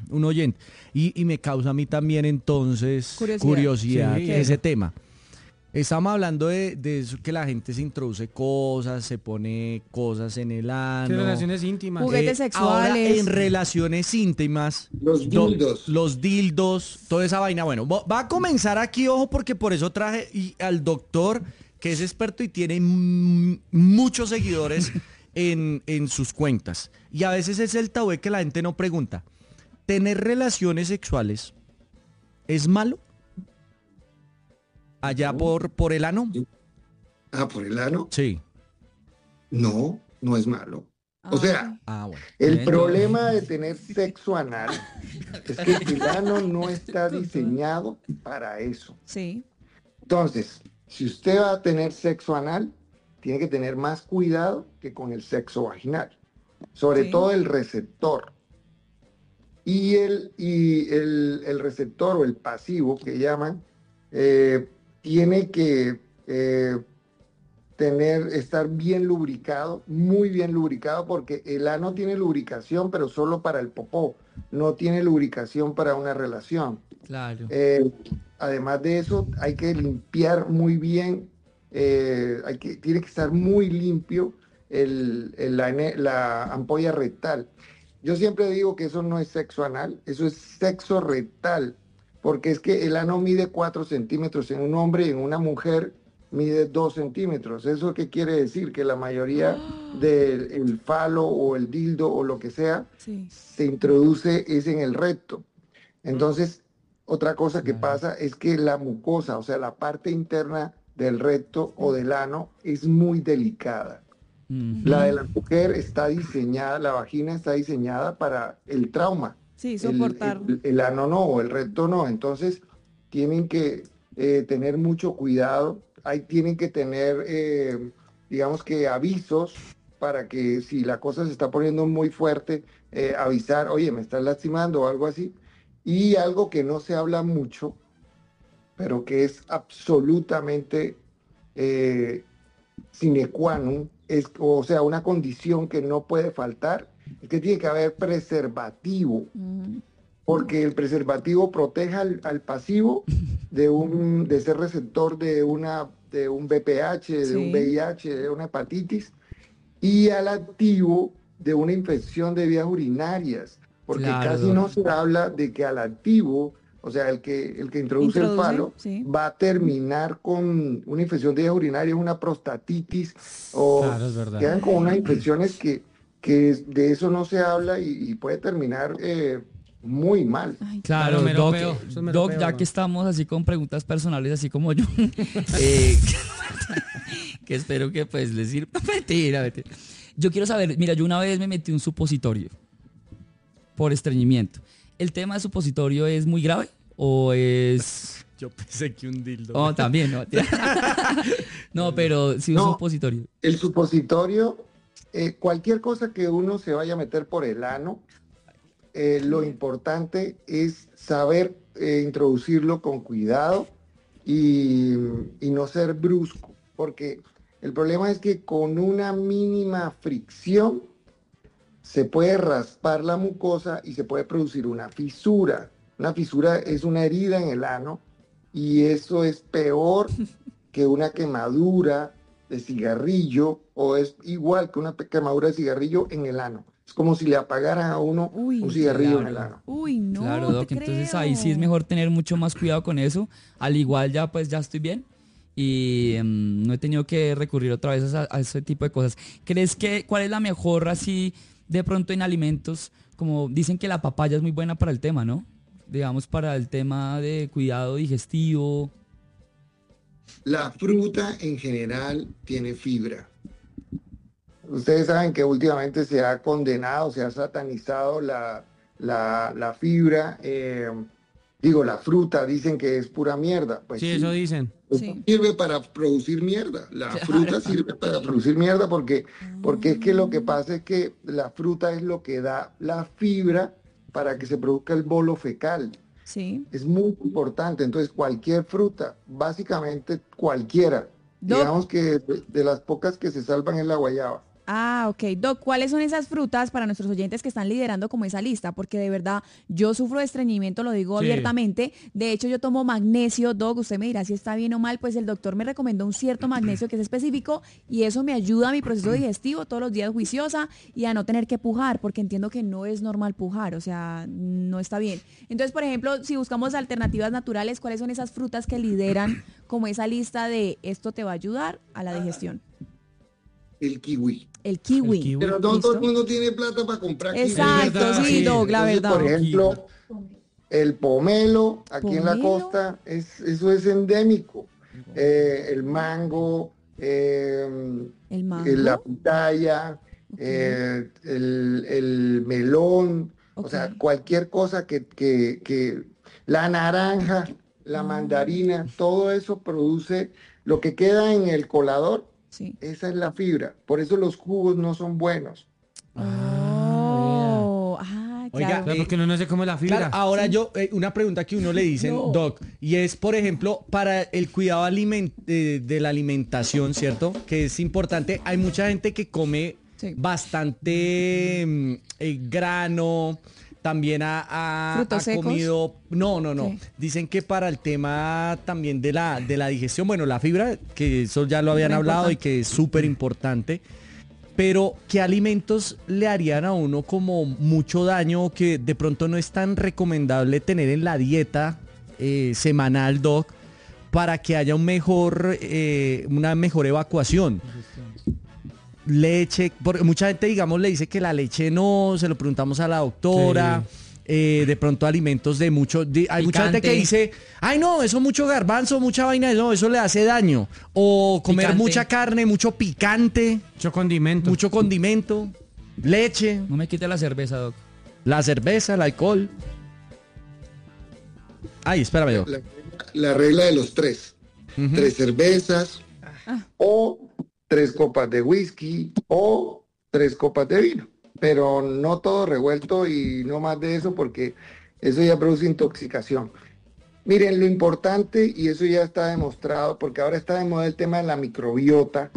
un oyente. Y me causa a mí también entonces curiosidad Sí. ese tema. Estamos hablando de eso, que la gente se introduce cosas, se pone cosas en el Sí, ano. relaciones íntimas. Juguetes Ahora, sexuales. en relaciones íntimas, Los dildos. los dildos, toda esa vaina. Bueno, va a comenzar aquí, ojo, porque por eso traje al doctor, que es experto y tiene muchos seguidores en sus cuentas. Y a veces es el tabú que la gente no pregunta. ¿Tener relaciones sexuales es malo? ¿Allá por el ano? ¿Por el ano? Sí. No, no es malo. O sea, Bueno. el Bueno. problema de tener sexo anal es que el ano no está diseñado para eso. Sí. Entonces, si usted va a tener sexo anal, tiene que tener más cuidado que con el sexo vaginal. Sobre Sí. todo el receptor. Y el receptor o el pasivo que llaman, tiene que estar bien lubricado, muy bien lubricado, porque el ano tiene lubricación, pero solo para el popó, no tiene lubricación para una relación. Claro. Además de eso, hay que limpiar muy bien, tiene que estar muy limpio la ampolla rectal. Yo siempre digo que eso no es sexo anal, eso es sexo rectal, porque es que el ano mide 4 centímetros en un hombre y en una mujer mide 2 centímetros. ¿Eso qué quiere decir? Que la mayoría del falo o el dildo o lo que sea Sí. se introduce es en el recto. Entonces, otra cosa que pasa es que la mucosa, o sea, la parte interna del recto o del ano es muy delicada. La de la mujer está diseñada, la vagina está diseñada para el trauma. Sí, soportar. El ano no, o el recto no. Entonces, tienen que tener mucho cuidado. Ahí tienen que tener, digamos que avisos para que si la cosa se está poniendo muy fuerte, avisar, oye, me estás lastimando o algo así. Y algo que no se habla mucho, pero que es absolutamente sine qua non, o sea, una condición que no puede faltar, es que tiene que haber preservativo, porque el preservativo protege al pasivo de ser receptor de un VPH, de un Sí. VIH, de una hepatitis, y al activo de una infección de vías urinarias, porque Claro, casi doc. no se habla de que al activo, o sea, el que introduce el falo, sí. va a terminar con una infección de vías urinarias, una prostatitis, o Claro, es verdad. quedan con unas infecciones que de eso no se habla y puede terminar muy mal. Ay, Claro, Claro, mero Doc, peo, eso es mero Doc, peo, ya ¿no? que estamos así con preguntas personales, así como yo, eh, que espero que pues les sirva. Mentira, mentira. Yo quiero saber, mira, yo una vez me metí un supositorio por estreñimiento. ¿El tema de supositorio es muy grave o es...? Yo pensé que un dildo. Oh, también, ¿no? No, pero sí un No. supositorio. El supositorio, cualquier cosa que uno se vaya a meter por el ano, lo importante es saber introducirlo con cuidado y no ser brusco, porque el problema es que con una mínima fricción se puede raspar la mucosa y se puede producir una fisura. Una fisura es una herida en el ano y eso es peor que una quemadura de cigarrillo, o es igual que una quemadura de cigarrillo en el ano. Es como si le apagaran a uno Uy, un cigarrillo en el claro. ano. Uy, no, Claro, Doc, te entonces creo. ahí sí es mejor tener mucho más cuidado con eso. Al igual ya pues ya estoy bien y no he tenido que recurrir otra vez a ese tipo de cosas. ¿Crees que cuál es la mejor así de pronto en alimentos? Como dicen que la papaya es muy buena para el tema, ¿no? Digamos para el tema de cuidado digestivo. La fruta en general tiene fibra. Ustedes saben que últimamente se ha condenado, se ha satanizado la fibra. La fruta, dicen que es pura mierda. Pues Sí, eso dicen. Sí. sirve para producir mierda. La fruta sirve para producir mierda porque es que lo que pasa es que la fruta es lo que da la fibra para que se produzca el bolo fecal. Sí. Es muy importante. Entonces, cualquier fruta, básicamente cualquiera. Doc. Digamos que de las pocas que se salvan es la guayaba. Ah, ok. Doc, ¿cuáles son esas frutas para nuestros oyentes que están liderando como esa lista? Porque de verdad yo sufro de estreñimiento, lo digo Sí. abiertamente. De hecho, yo tomo magnesio, Doc. Usted me dirá si está bien o mal. Pues el doctor me recomendó un cierto magnesio que es específico y eso me ayuda a mi proceso digestivo todos los días juiciosa y a no tener que pujar, porque entiendo que no es normal pujar, o sea, no está bien. Entonces, por ejemplo, si buscamos alternativas naturales, ¿cuáles son esas frutas que lideran como esa lista de esto te va a ayudar a la digestión? El kiwi. El kiwi. El kiwi. Pero no ¿Listo? todo el mundo tiene plata para comprar kiwi. Exacto, verdad, sí, sí. Doc, la Entonces, verdad. por ejemplo, el pomelo, aquí en la ¿Pomelo? costa, eso es endémico. El mango, El la mango. pitaya, Ok. el melón, o Ok. sea, cualquier cosa que la naranja, la mandarina, todo eso produce lo que queda en el colador, Sí. esa es la fibra. Por eso los jugos no son buenos. Oh, Oiga, claro. Porque uno no se come la fibra. Claro, ahora una pregunta que uno le dicen, No. Doc, y es, por ejemplo, para el cuidado de la alimentación, ¿cierto? Que es importante. Hay mucha gente que come Sí. bastante grano, también ¿Frutos ha secos? comido... No. ¿Qué? Dicen que para el tema también de la digestión, bueno, la fibra, que eso ya lo habían Re hablado y importante. que es súper importante. Pero, ¿qué alimentos le harían a uno como mucho daño o que de pronto no es tan recomendable tener en la dieta semanal, Doc, para que haya una mejor evacuación? Leche, porque mucha gente, digamos, le dice que la leche no, se lo preguntamos a la doctora. De pronto alimentos de mucho... hay mucha gente que Picante. dice, ay no, eso mucho garbanzo, mucha vaina, no, eso le hace daño. O comer Picante. mucha carne, mucho picante, Mucho condimento. mucho condimento, leche, No me quite la cerveza, Doc. la cerveza, el alcohol. Ay, espérame, Doc. La regla de los tres. Ujú. 3 cervezas o 3 copas de whisky o 3 copas de vino. Pero no todo revuelto y no más de eso porque eso ya produce intoxicación. Miren, lo importante, y eso ya está demostrado, porque ahora está de moda el tema de la microbiota,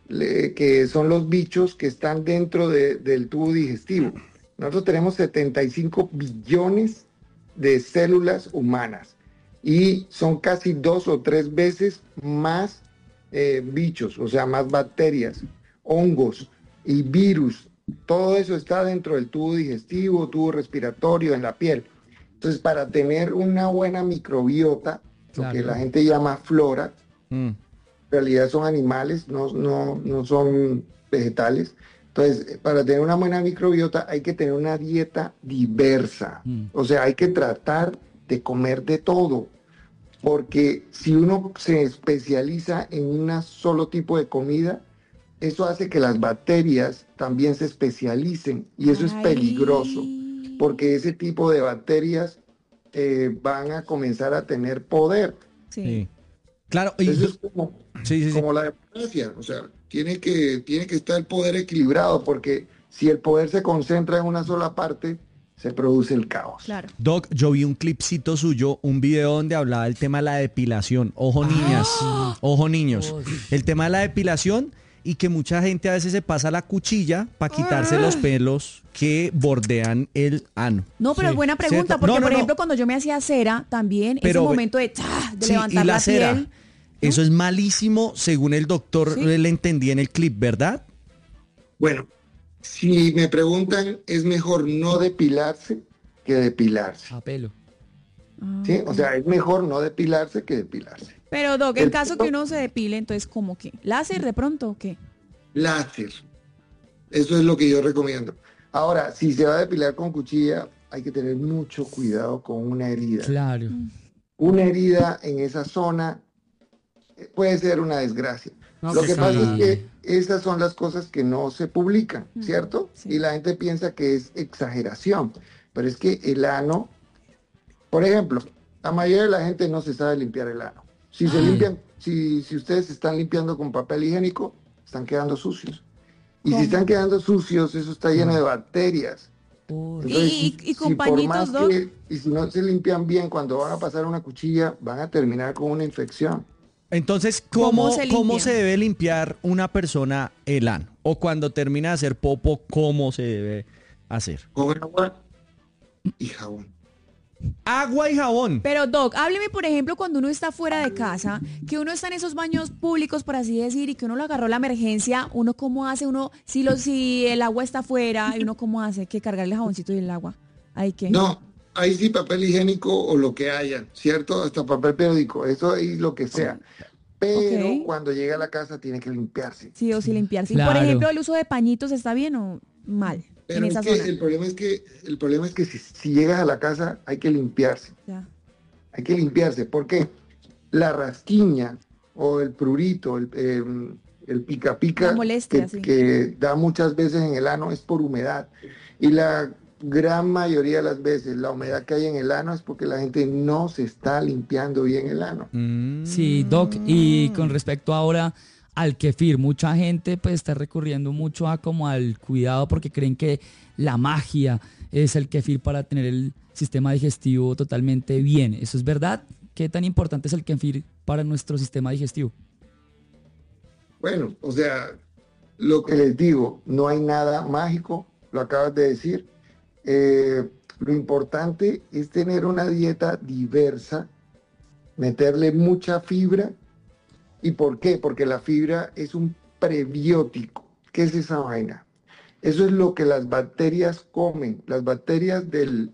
que son los bichos que están dentro del tubo digestivo. Nosotros tenemos 75 billones de células humanas y son casi 2 o 3 veces más bichos, o sea, más bacterias, hongos y virus. Todo eso está dentro del tubo digestivo, tubo respiratorio, en la piel. Entonces, para tener una buena microbiota, lo que la gente llama flora, Mm. en realidad son animales, no son vegetales. Entonces, para tener una buena microbiota hay que tener una dieta diversa. O sea, hay que tratar de comer de todo. Porque si uno se especializa en un solo tipo de comida, eso hace que las bacterias también se especialicen y eso es peligroso. Ay. Porque ese tipo de bacterias van a comenzar a tener poder. Sí. Sí. Claro, y Eso es como, sí. como la democracia, o sea, tiene que estar el poder equilibrado, porque si el poder se concentra en una sola parte, se produce el caos. Claro. Doc, yo vi un clipcito suyo, un video donde hablaba del tema de la depilación. Ojo, niñas, ojo, niños. El tema de la depilación y que mucha gente a veces se pasa la cuchilla para quitarse los pelos que bordean el ano. No, pero es buena pregunta, ¿Cierto? porque No, por no. ejemplo, cuando yo me hacía cera, también ese Pero, momento de Sí, levantar y la la cera. piel. Eso es malísimo, según el doctor Sí. le entendí en el clip, ¿verdad? Bueno, si me preguntan, es mejor no depilarse que depilarse. A pelo. ¿Sí? O sea, es mejor no depilarse que depilarse. Pero, Doc, en El caso punto- que uno se depile, entonces, ¿cómo qué? ¿Láser de pronto o qué? Láser. Eso es lo que yo recomiendo. Ahora, si se va a depilar con cuchilla, hay que tener mucho cuidado con una herida. Claro. Una herida en esa zona puede ser una desgracia. No, Lo que que pasa sí. es que esas son las cosas que no se publican, ¿cierto? Sí. Y la gente piensa que es exageración, pero es que el ano, por ejemplo, la mayoría de la gente no se sabe limpiar el ano. Si se limpian, si ustedes se están limpiando con papel higiénico, están quedando sucios. Y ¿Cómo? si están quedando sucios, eso está lleno de bacterias. Uy. Y con por pañitos, más Doc. y si no se limpian bien, cuando van a pasar una cuchilla, van a terminar con una infección. Entonces, ¿Cómo ¿cómo se se limpia? debe limpiar una persona el ano? O cuando termina de hacer popo, ¿cómo se debe hacer? Con agua y jabón. Agua y jabón. Pero Doc, hábleme por ejemplo cuando uno está fuera de casa, que uno está en esos baños públicos, por así decir, y que uno lo agarró la emergencia, uno cómo hace, uno, si el agua está afuera, y uno cómo hace, que cargarle jaboncito y el agua. ¿Hay que? No, ahí sí papel higiénico o lo que haya, ¿cierto? Hasta papel periódico, eso ahí lo que sea. Pero Ok. cuando llega a la casa tiene que limpiarse. Sí o sí limpiarse. Y Claro. por ejemplo, el uso de pañitos está bien o mal Pero en es esa que zona. el problema es que si llegas a la casa hay que limpiarse. Ya. Hay que limpiarse. ¿Por qué? La rasquiña o el prurito, el pica pica La molestia, sí. que da muchas veces en el ano es por humedad. Y la gran mayoría de las veces la humedad que hay en el ano es porque la gente no se está limpiando bien el ano. Sí, Doc, y con respecto ahora al kefir, mucha gente pues está recurriendo mucho a como al cuidado porque creen que la magia es el kefir para tener el sistema digestivo totalmente bien. ¿Eso es verdad? ¿Qué tan importante es el kefir para nuestro sistema digestivo? Bueno, o sea, lo que les digo, no hay nada mágico, lo acabas de decir. Lo importante es tener una dieta diversa, meterle mucha fibra. ¿Y por qué? Porque la fibra es un prebiótico. ¿Qué es esa vaina? Eso es lo que las bacterias comen. Las bacterias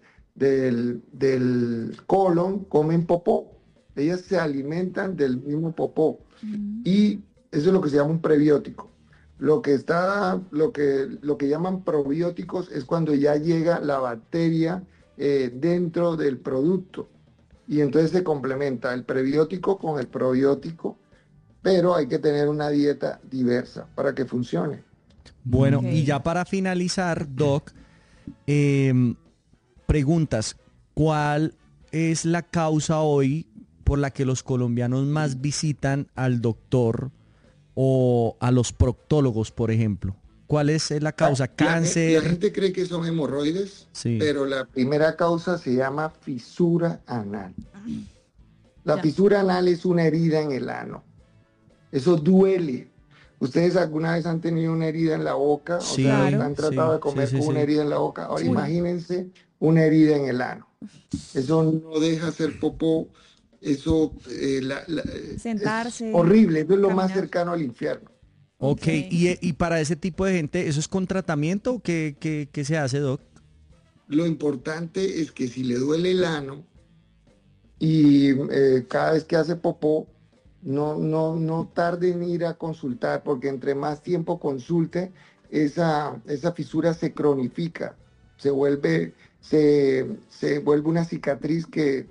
del colon comen popó. Ellas se alimentan del mismo popó. Y eso es lo que se llama un prebiótico. Lo que llaman probióticos es cuando ya llega la bacteria dentro del producto. Y entonces se complementa el prebiótico con el probiótico, pero hay que tener una dieta diversa para que funcione. Bueno, Ok. y ya para finalizar, Doc, preguntas, ¿cuál es la causa hoy por la que los colombianos más visitan al doctor o a los proctólogos, por ejemplo? ¿Cuál es la causa? La ¿Cáncer? gente cree que son hemorroides, Sí. pero la primera causa se llama fisura anal. La Ya. fisura anal es una herida en el ano. Eso duele. ¿Ustedes alguna vez han tenido una herida en la boca? Sí, O sea, Claro. han tratado sí, de comer sí, sí, con una sí. herida en la boca. Ahora Uy. imagínense una herida en el ano. Eso no deja hacer popó. Eso Sentarse, es horrible. Eso es lo más caminar. cercano al infierno. Ok, Ok. y para ese tipo de gente, ¿eso es con tratamiento o qué se hace, Doc? Lo importante es que si le duele el ano y cada vez que hace popó, no tarde en ir a consultar, porque entre más tiempo consulte, esa fisura se cronifica, se vuelve una cicatriz que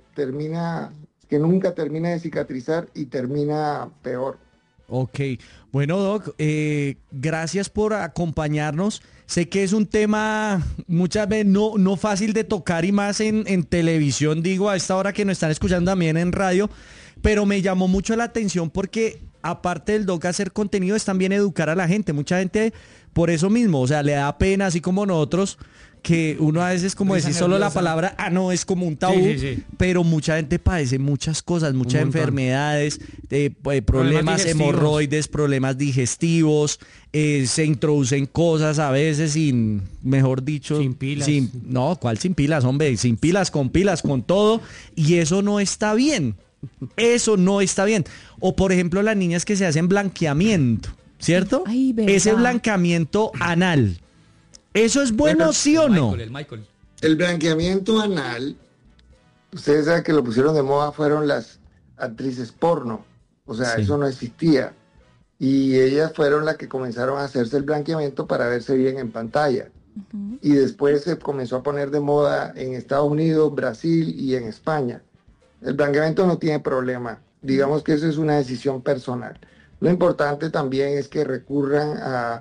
nunca termina de cicatrizar y termina peor. Ok, bueno Doc, gracias por acompañarnos. Sé que es un tema muchas veces no fácil de tocar y más en televisión, digo, a esta hora que nos están escuchando también en radio, pero me llamó mucho la atención porque aparte del Doc hacer contenido es también educar a la gente. Mucha gente por eso mismo, o sea, le da pena, así como nosotros, que uno a veces como Risa decir solo la nerviosa. palabra, no, es como un tabú, Sí, sí, sí. pero mucha gente padece muchas cosas, muchas montón. enfermedades, problemas Problemas digestivos. hemorroides, problemas digestivos, se introducen cosas a veces sin, mejor dicho, Sin pilas. no, ¿cuál sin pilas, hombre? Sin pilas, con todo, y eso no está bien. Eso no está bien. O por ejemplo, las niñas que se hacen blanqueamiento, ¿cierto? Ay, ¿verdad? Ese blanqueamiento anal. ¿Eso es bueno, Bueno, sí o no? El Michael. El blanqueamiento anal, ustedes saben que lo pusieron de moda, fueron las actrices porno. O sea, Sí. eso no existía. Y ellas fueron las que comenzaron a hacerse el blanqueamiento para verse bien en pantalla. Y después se comenzó a poner de moda en Estados Unidos, Brasil y en España. El blanqueamiento no tiene problema. Digamos que eso es una decisión personal. Lo importante también es que recurran a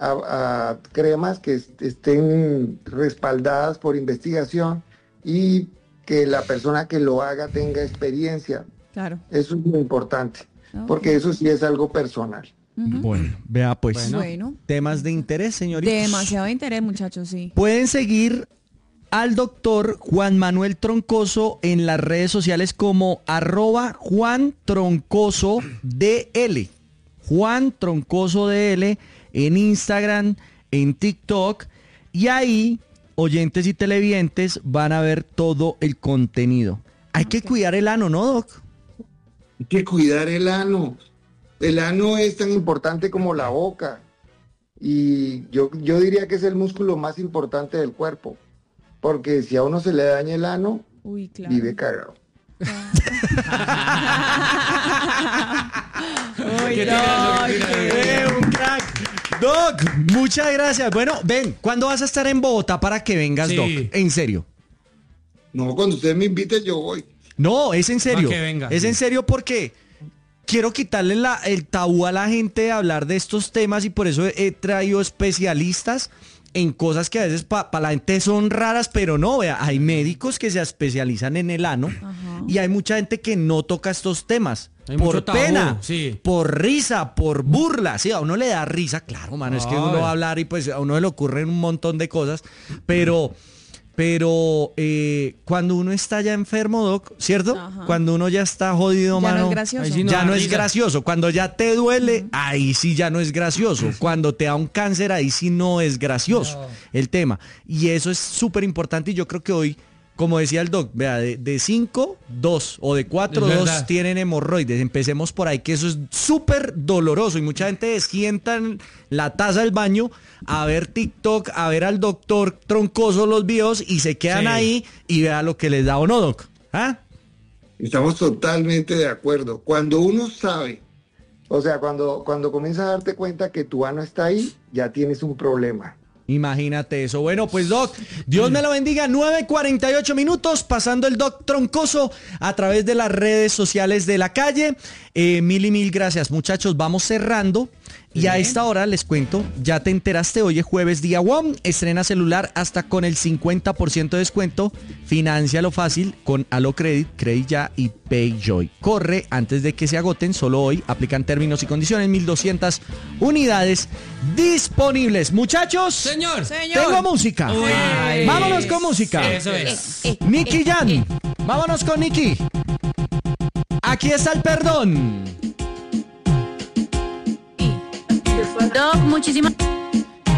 cremas que estén respaldadas por investigación y que la persona que lo haga tenga experiencia. Claro. Eso es lo importante, Ok. porque eso sí es algo personal. Bueno, vea pues. Bueno, Temas de interés, señoritos. demasiado interés, muchachos, sí. Pueden seguir al doctor Juan Manuel Troncoso en las redes sociales como @JuanTroncosodL. Juan Troncoso DL en Instagram, en TikTok, y ahí oyentes y televidentes van a ver todo el contenido. Hay que cuidar el ano, ¿no, Doc? Hay que cuidar el ano. El ano es tan importante como la boca. Y yo diría que es el músculo más importante del cuerpo. Porque si a uno se le daña el ano, Uy, claro. vive cagado. Uy, Un crack. Doc, muchas gracias. Bueno, ven, ¿cuándo vas a estar en Bogotá para que vengas, Sí. Doc? En serio. No, cuando ustedes me inviten yo voy. No, es en serio. Pa' que venga, Es sí. en serio porque quiero quitarle el tabú a la gente de hablar de estos temas y por eso he traído especialistas en cosas que a veces para la gente son raras, pero no, vea, hay médicos que se especializan en el ano y hay mucha gente que no toca estos temas. Hay Por mucho tabú, pena, sí. por risa, por burla. Sí, a uno le da risa, claro, mano, es que uno va a hablar y pues a uno le ocurren un montón de cosas, pero cuando uno está ya enfermo, Doc, ¿cierto? Ajá. Cuando uno ya está jodido, Ya no mano, es gracioso. Ahí sí ya da no es risa. gracioso. Cuando ya te duele, ahí sí ya no es gracioso. Cuando te da un cáncer, ahí sí no es gracioso el tema. Y eso es súper importante y yo creo que hoy, como decía el doc, vea, de 5, 2 o de 4, Es 2 verdad. tienen hemorroides. Empecemos por ahí, que eso es súper doloroso y mucha gente desquienta en la taza del baño a ver TikTok, a ver al doctor Troncoso los videos y se quedan Sí. ahí y vea lo que les da o no, doc. ¿Ah? Estamos totalmente de acuerdo. Cuando uno sabe, o sea, cuando comienzas a darte cuenta que tu ano está ahí, ya tienes un problema. Imagínate eso. Bueno, pues Doc, Dios me lo bendiga. 9:48 minutos, pasando el Doc Troncoso a través de las redes sociales de la calle. Mil y mil gracias, muchachos. Vamos cerrando. Y a esta hora les cuento, ya te enteraste, hoy es jueves día WOM, estrena celular hasta con el 50% de descuento, financialo fácil con AloCredit, Credit Ya y PayJoy. Corre antes de que se agoten, solo hoy, aplican términos y condiciones, 1,200 unidades disponibles. Muchachos, Señor. tengo música. Uy. Vámonos con música. Eso es. Nicky Jan, vámonos con Nicky. Aquí está el perdón. Doc, muchísimas